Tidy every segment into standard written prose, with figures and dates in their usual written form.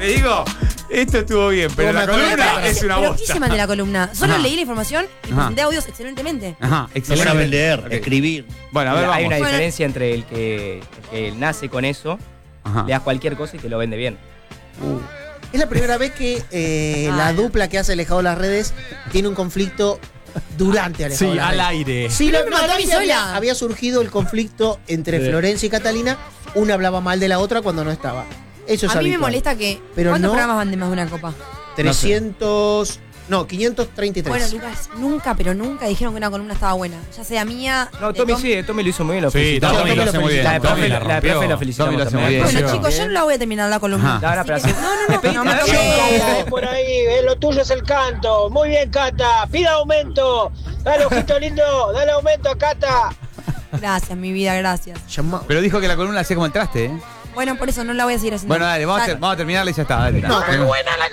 Te digo, esto estuvo bien, pero la columna es una Pero bosta. ¿qué se mandé la columna? Solo Ajá. leí la información y Ajá. presenté audios excelentemente. Ajá, No excelente. saben leer, Ok. escribir. Bueno, a ver, Hay vamos. una Bueno. diferencia entre el que nace con eso, Ajá. le das cualquier cosa y te lo vende bien. Es la primera vez que la dupla que hace Alejado de las Redes tiene un conflicto durante Alejado de Sí, las al Redes. aire. Sí, Pero no, me no, mató a mí antes sola. había surgido el conflicto entre Sí. Florencia y Catalina. Una hablaba mal de la otra cuando no estaba. Eso es A mí me habitual. molesta que. Pero ¿Cuántos no- programas van de más de una copa? 300... No, 533. Bueno, Lucas, nunca, pero nunca dijeron que una columna estaba buena. Ya sea mía. No, de Tommy Tom. sí, Tommy lo hizo muy bien. Lo Sí, felicitamos. Tommy lo hace muy bien. La de Tommy profe la la de profe rompió. lo felicitamos Tommy lo hace también. muy bien. Bueno, Sí. chicos, yo no la voy a terminar la columna. Ajá. No, pero Así que- así- no, no me Despedite. toques. Por ahí, lo tuyo es el canto. Muy bien, Cata. Pida aumento. Dale, ojito lindo. Dale aumento a Cata. Gracias, mi vida, gracias. Llamá- Pero dijo que la columna hacía como el traste, ¿eh? Bueno, por eso no la voy a seguir haciendo. Bueno, dale, vamos a terminarla y ya está. Dale. No, Venga.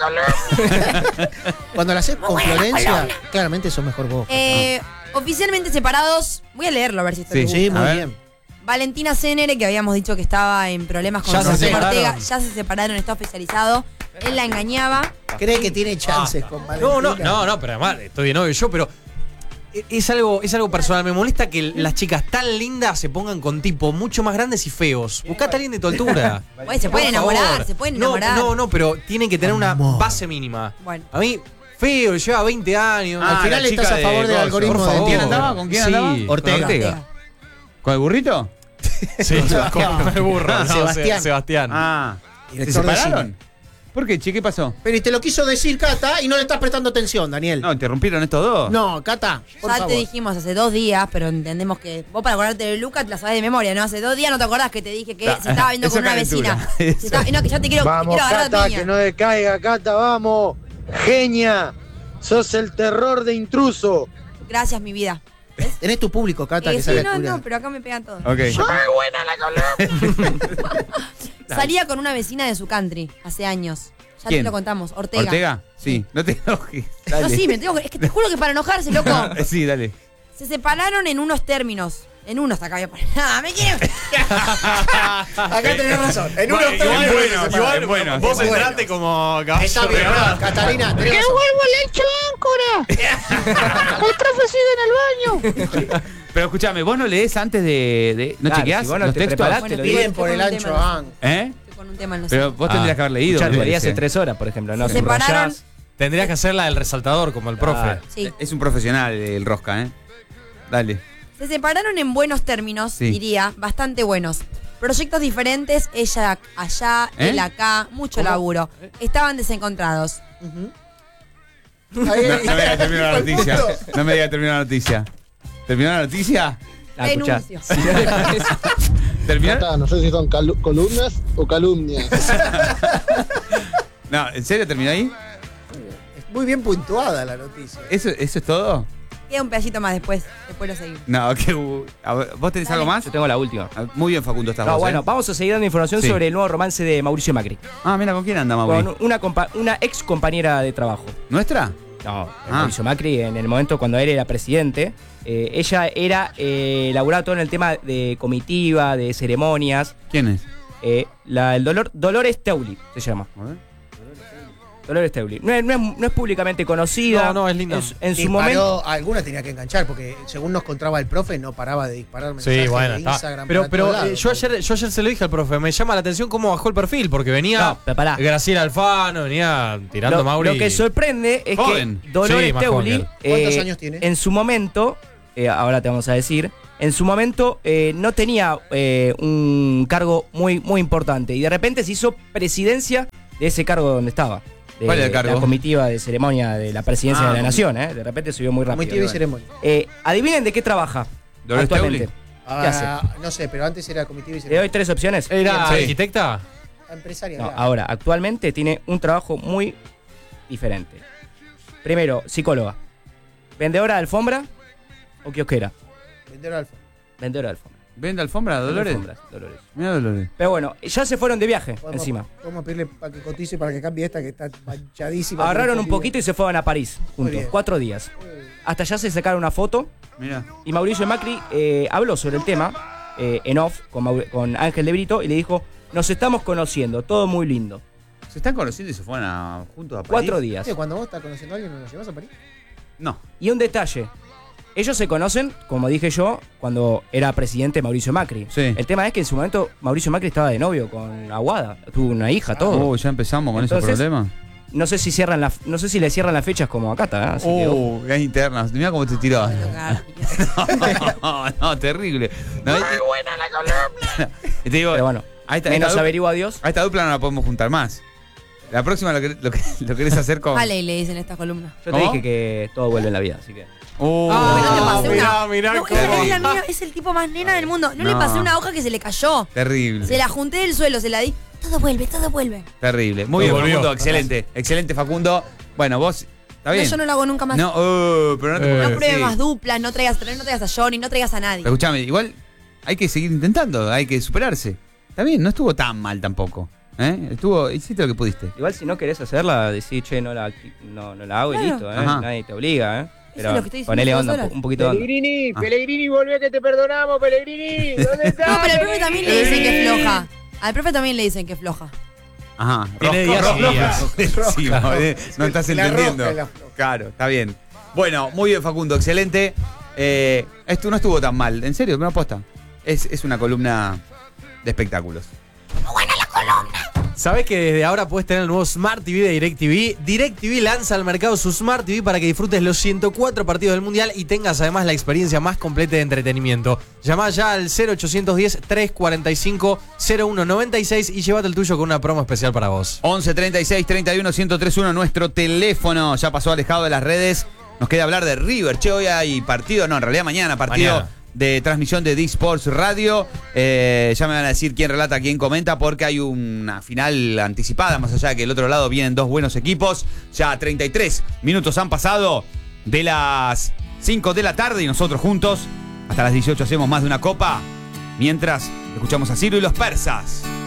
Cuando la haces con Florencia, claramente sos mejor vos. Oficialmente separados, voy a leerlo a ver si estoy Sí. Sí, A muy ver. bien. Valentina Cenere, que habíamos dicho que estaba en problemas con Ya se Rocío separaron. Ortega, ya se separaron, está oficializado. Él la engañaba. Cree que tiene chances con Valentina. No, pero además estoy de novio yo, pero es algo personal. Me molesta que las chicas tan lindas se pongan con tipos mucho más grandes y feos. Buscate a alguien de tu altura. Bueno, se pueden Por favor. enamorar, se pueden enamorar. No, pero tienen que tener una Amor. base mínima. Bueno. A mí, feo, lleva 20 años. Al final la chica estás a favor del Coso. algoritmo Por de favor. ¿Quién andaba? ¿Con quién Sí, andaba? Ortega. ¿Con el burrito? Sí, con el burro. No, Sebastián. Sebastián. Ah. ¿Se Director de separaron? cine. ¿Por qué, che? ¿Qué pasó? Pero y te lo quiso decir Cata y no le estás prestando atención, Daniel. No, interrumpieron estos dos. No, Cata, por Ya favor. te dijimos hace 2 días, pero entendemos que vos para acordarte de Lucas te la sabés de memoria, ¿no? Hace 2 días no te acordás que te dije que se estaba viendo Eso con una calentura. vecina. Eso. Se estaba- no, que ya te quiero, Vamos, quiero agarrar Cata, a piña. que no decaiga, Cata, vamos. Genia. Sos el terror de intruso. Gracias, mi vida. Tenés tu público, Cata, que Sí, sabe no, cuidar. no, pero acá me pegan todos. Ok. Salía con una vecina de su country hace años. Ya ¿Quién? te lo contamos, Ortega. ¿Ortega? Sí. No te enojes. No, Dale. sí, me tengo que, es que te juro que para enojarse, loco. Sí, dale. Se separaron en unos términos. En unos acá voy a poner. ¡Ah, me quiero! Acá tenés razón. En unos Igual, bueno. Vos Bueno. entraste como caballo Está bien, regalado. Catalina, tenés razón. El profe sigue en el baño. Pero escúchame, vos no lees antes de ¿no Claro, chequeás si vos no los te textos? preparaste, Bueno, lo bien, digo. Bien por el Estoy con un ancho tema, Ang. ¿Eh? Estoy con un tema en los Pero vos tendrías que haber leído. Escuchá, me lo leí hace parece. 3 horas, por ejemplo. No Se separaron. subrayás. Tendrías que hacer la del resaltador, como el profe. Claro. Sí. Es un profesional el Rosca, ¿eh? Dale. Se separaron en buenos términos, Sí. diría, bastante buenos. Proyectos diferentes, ella allá, ¿Eh? él acá, mucho laburo. Estaban desencontrados. No me diga terminar la noticia. No me diga terminar la noticia. ¿Terminó la noticia? Ah, escuchá. Renuncio. Si no le parece- ¿Terminó? no sé si son columnas o calumnias. No, ¿en serio terminó ahí? Muy bien puntuada la noticia. ¿Eso es todo? Queda un pedacito más después lo seguimos. No, que a ver, ¿vos tenés Dale. algo más? Yo tengo la última. Ah, muy bien, Facundo, estás No, vos, bueno, ¿eh? vamos a seguir dando información Sí. sobre el nuevo romance de Mauricio Macri. Ah, mira, ¿con quién anda, Mauri? Con una ex compañera de trabajo. ¿Nuestra? No, Ah. Mauricio Macri, en el momento cuando él era presidente, ella era laburaba todo en el tema de comitiva, de ceremonias. ¿Quién es? El Dolores Teuli se llama. A ver. Dolores Teuli. No es públicamente conocida. No, es linda. En su momento. Disparó, alguna tenía que enganchar, porque según nos contaba el profe, no paraba de disparar mensajes Sí, bueno, de está. Instagram. Pero, para todos lados. yo ayer se lo dije al profe, me llama la atención cómo bajó el perfil, porque venía No, pero pará. Graciela Alfano, venía tirando Lo, Mauri. lo que sorprende es Joven. que Dolores Sí, más Teuli. joven ¿Cuántos años tiene? En su momento, ahora te vamos a decir, en su momento no tenía un cargo muy, muy importante. Y de repente se hizo presidencia de ese cargo donde estaba. De ¿Cuál es el cargo? La comitiva de ceremonia de la presidencia de la comi- nación, De repente subió muy rápido. Comitiva y ceremonia. Adivinen de qué trabaja Dolores actualmente. Teuli. No sé, pero antes era comitiva y Le doy ceremonia. 3 opciones. ¿Era Sí. arquitecta? Empresaria. No, claro. ahora, actualmente tiene un trabajo muy diferente. Primero, psicóloga. ¿Vendedora de alfombra o kiosquera? Vendedor alfa. Vendedora de alfombra. ¿Vende alfombra, Dolores? Alfombras, Dolores. Mira, Dolores. Pero bueno, ya se fueron de viaje encima. Vamos a pedirle para que cotice, para que cambie esta que está manchadísima. Agarraron un poquito y se fueron a París Muy juntos. bien. 4 días. Hasta ya se sacaron una foto Mira. y Mauricio Macri habló sobre el tema en off con Ángel de Brito y le dijo: nos estamos conociendo, todo muy lindo. Se están conociendo y se fueron juntos a París. 4 días. Oye, cuando vos estás conociendo a alguien, ¿no lo llevas a París? No. Y un detalle. Ellos se conocen, como dije yo, cuando era presidente Mauricio Macri. Sí. El tema es que en su momento Mauricio Macri estaba de novio con Aguada. Tuvo una hija, todo. Ya empezamos con Entonces, ese problema. No sé si le cierran las fechas como a Cata. Así que, ojo. Gas internas. Mira cómo te tiró. No, terrible. No, muy buena la columna. Te digo, Pero bueno, menos averigua Dios. a esta dupla no la podemos juntar más. La próxima lo querés hacer con. Vale, le dicen esta columna. Yo te ¿Cómo? dije que todo vuelve en la vida, así que. No te pasé una. mirá No, cómo- es la mía, es el tipo más nena del mundo. No le No. pasé una hoja que se le cayó. Terrible. Se la junté del suelo, se la di. Todo vuelve, todo vuelve. Terrible. Muy bien, Volvió. Facundo. Excelente. Excelente, Facundo. Bueno, vos. ¿Está bien? No, yo no lo hago nunca más. No, pero no te No pongas pruebes así. más duplas, no traigas a Johnny, no traigas a nadie. Escuchame, igual hay que seguir intentando, hay que superarse. Está bien, no estuvo tan mal tampoco. Hiciste lo que pudiste. Igual si no querés hacerla, decís, che, no la hago y Claro. listo, Ajá. Nadie te obliga, Eso Pero es lo que estoy diciendo ponele yo onda, sola. un poquito de onda. Pellegrini, Pellegrini, volvé que te perdonamos, Pellegrini. ¿Dónde estás? No, pero al profe también le dicen que es Pellegrini? floja. Al profe también le dicen que es floja. Ajá. Tiene días y días. Sí, no estás La entendiendo. roja, la floja. Claro, está bien. Bueno, muy bien, Facundo, excelente. Esto no estuvo tan mal, en serio, no aposta. Es una columna de espectáculos. ¿Sabés que desde ahora puedes tener el nuevo Smart TV de DirecTV? DirecTV lanza al mercado su Smart TV para que disfrutes los 104 partidos del Mundial y tengas además la experiencia más completa de entretenimiento. Llamá ya al 0810-345-0196 y llévate el tuyo con una promo especial para vos. 11 36 31 1031, nuestro teléfono. Ya pasó alejado de las redes. Nos queda hablar de River. Che, hoy hay partido. No, en realidad mañana partido. Mañana. De transmisión de D-Sports Radio. Ya me van a decir quién relata, quién comenta, porque hay una final anticipada, más allá de que del otro lado vienen dos buenos equipos. Ya 33 minutos han pasado de las 5 de la tarde y nosotros juntos hasta las 18 hacemos más de una copa. Mientras escuchamos a Ciro y los persas.